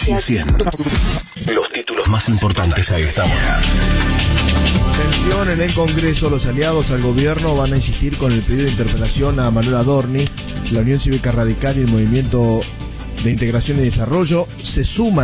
Noticias 100. Los títulos más importantes a esta hora. Tensión en el Congreso. Los aliados al gobierno van a insistir con el pedido de interpelación a Manuel Adorni. La Unión Cívica Radical y el Movimiento de Integración y Desarrollo se suman